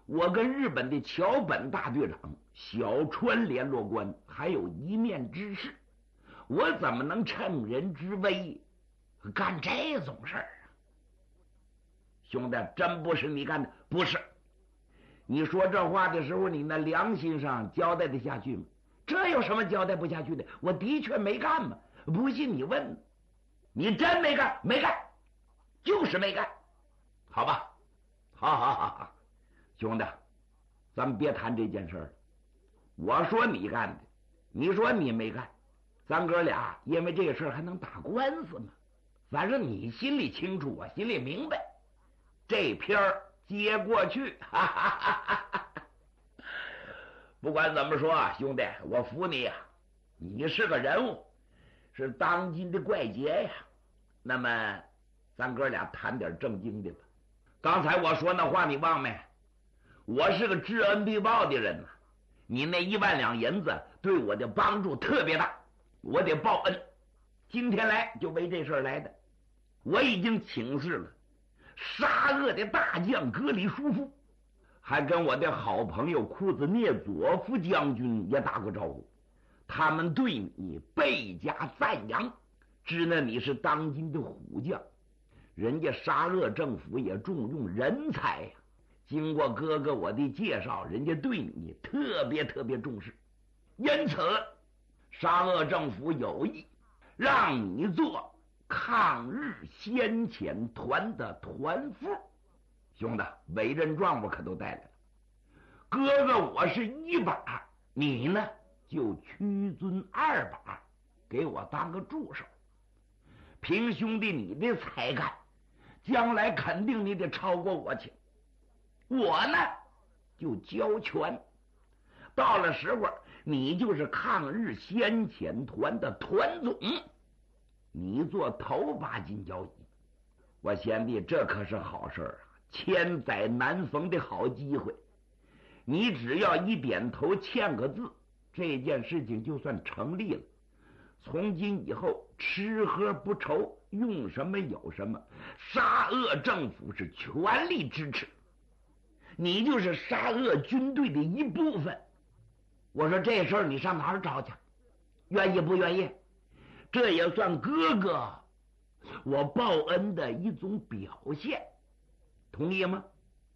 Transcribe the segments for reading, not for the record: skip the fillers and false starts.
我跟日本的桥本大队长、小川联络官还有一面之势，我怎么能趁人之危干这种事儿啊？兄弟，真不是你干的？不是。你说这话的时候，你那良心上交代得下去吗？这有什么交代不下去的？我的确没干嘛，不信你问。你真没干？没干，就是没干。好吧，好，兄弟，咱们别谈这件事了。我说你干的，你说你没干，咱哥俩因为这个事还能打官司吗？反正你心里清楚，我心里明白。这篇接过去，哈哈哈哈。不管怎么说啊，兄弟，我服你呀，你是个人物，是当今的怪杰呀。那么，咱哥俩谈点正经的吧。刚才我说那话你忘没？我是个知恩必报的人呐，你那1万两银子对我的帮助特别大，我得报恩。今天来就为这事来的。我已经请示了沙俄的大将格里舒夫，还跟我的好朋友库兹涅佐夫将军也打过招呼，他们对你倍加赞扬，知道你是当今的虎将，人家沙俄政府也重用人才呀。经过哥哥我的介绍，人家对你特别重视，因此沙俄政府有意让你做抗日先遣团的团副。兄弟，委任状我可都带来了。哥哥我是1把，你呢就屈尊2把，给我当个助手。凭兄弟你的才干，将来肯定你得超过我去。我呢就交权，到了时候你就是抗日先遣团的团总，你做头把金交椅。我贤弟，这可是好事啊，千载难逢的好机会。你只要一点头签个字，这件事情就算成立了。从今以后吃喝不愁，用什么有什么，沙俄政府是全力支持，你就是沙俄军队的一部分。我说这事儿你上哪儿找去？愿意不愿意？这也算哥哥我报恩的一种表现，同意吗？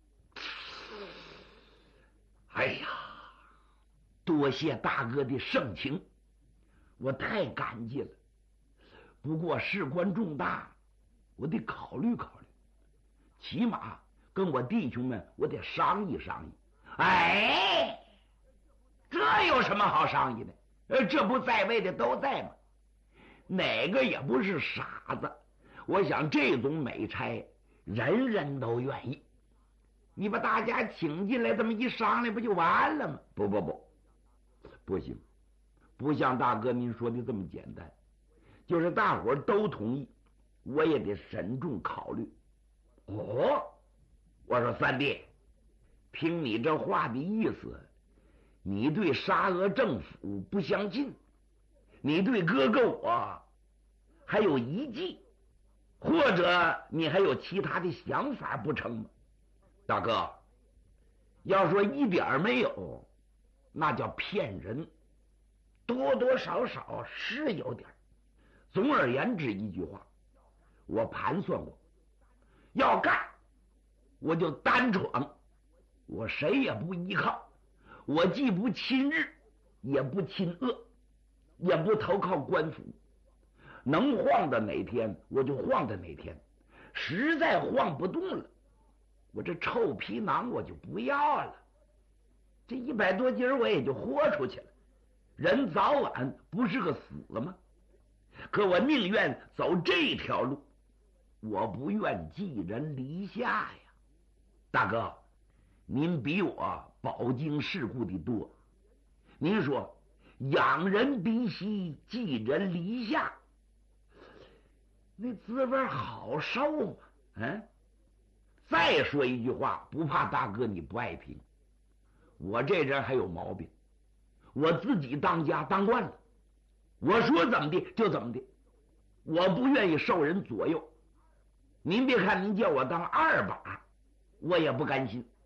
哎呀，多谢大哥的盛情，我太感激了。不过事关重大，我得考虑考虑，起码跟我弟兄们我得商议商议。哎，这有什么好商议的？这不在位的都在吗？哪个也不是傻子。我想这种美差人人都愿意，你把大家请进来，这么一商量不就完了吗？不行，不像大哥您说的这么简单。就是大伙儿都同意，我也得慎重考虑。哦，我说三弟，听你这话的意思，你对沙俄政府不相信，你对哥哥我还有疑忌，或者你还有其他的想法不成吗？大哥，要说一点没有，那叫骗人，多多少少是有点。总而言之一句话，我盘算过，要干我就单闯，我谁也不依靠，我既不亲日，也不亲俄，也不投靠官府，能晃到哪天我就晃到哪天，实在晃不动了，我这臭皮囊我就不要了，这100多斤我也就豁出去了。人早晚不是个死吗？可我宁愿走这条路，我不愿寄人篱下呀。大哥，您比我饱经世故的多，您说养人鼻息，寄人篱下，那滋味好受吗？再说一句话，不怕大哥你不爱听，我这人还有毛病，我自己当家当惯了，我说怎么的就怎么的，我不愿意受人左右。您别看您叫我当2把，我也不甘心。